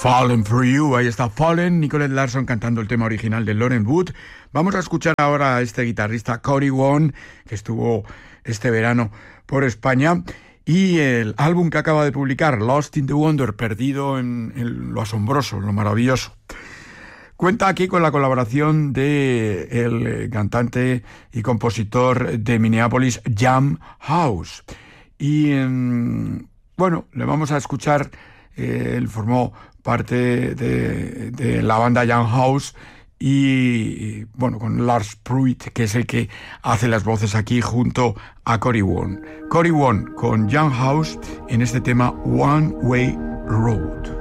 Fallen for You, ahí está Fallen, Nicolette Larson cantando el tema original de Lauren Wood. Vamos a escuchar ahora a este guitarrista Cory Wong, que estuvo este verano por España, y el álbum que acaba de publicar, Lost in the Wonder, perdido en lo asombroso, en lo maravilloso. Cuenta aquí con la colaboración de el cantante y compositor de Minneapolis, Jam House. Y bueno, le vamos a escuchar. Él formó parte de la banda Jam House y bueno, con Lars Pruitt, que es el que hace las voces aquí junto a Cory Wong. Cory Wong con Jam House en este tema One Way Road.